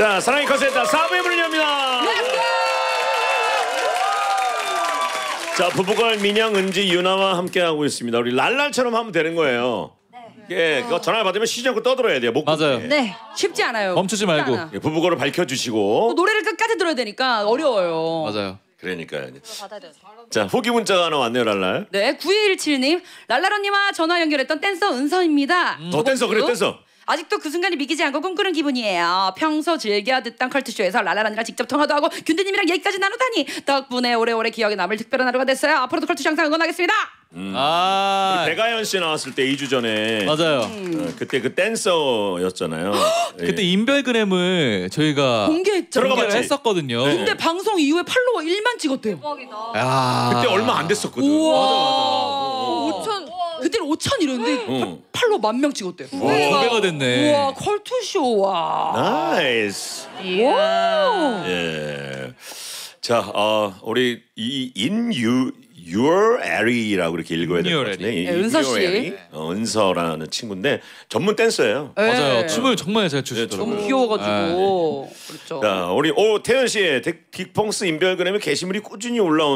자, 사랑의 컨셉다 4부의 문을 엽니다. 자, 부부걸 민영, 은지, 유나와 함께하고 있습니다. 우리 랄랄처럼 하면 되는 거예요. 예, 그거 전화를 받으면 쉬지 않고 떠들어야 돼요. 맞아요. 네, 쉽지 않아요. 멈추지 말고. 않아. 예, 부부걸을 밝혀주시고. 노래를 끝까지 들어야 되니까 어려워요. 맞아요. 그러니까요. 자, 후기 문자가 하나 왔네요, 랄랄. 네, 9217님 랄랄 언니와 전화 연결했던 댄서 은서입니다. 댄서 그래, 댄서. 아직도 그 순간이 믿기지 않고 꿈꾸는 기분이에요. 평소 즐겨 듣던 컬투쇼에서 랄랄 언니랑 직접 통화도 하고 균드님이랑 얘기까지 나누다니 덕분에 오래오래 기억에 남을 특별한 하루가 됐어요. 앞으로도 컬투쇼 항상 응원하겠습니다. 배가연 씨 나왔을 때 2주 전에 맞아요. 그때 그 댄서였잖아요. 그때 인별그램을 저희가 공개했죠. 들어가 했었거든요. 근데 방송 이후에 팔로워 1만 찍었대요. 야. 그때 얼마 안 됐었거든. 우와. 5천. 그때는 5천 이랬는데 팔로워 10,000명 찍었대요. 두 배가 됐네. 우와, 컬투쇼 와. 나이스. 와. 예. 자, 우리 이 Your Area라고 그렇게 읽어야 될 것 같은데. 네, 은서 씨. 은서라는 친구인데 전문 댄서예요. 맞아요. 네. 춤을 정말 잘 추시더라고요. 너무 귀여워가지고. 그렇죠. 자, 우리 태연 씨의 딕펑스 인별그램에 게시물이 꾸준히 올라오는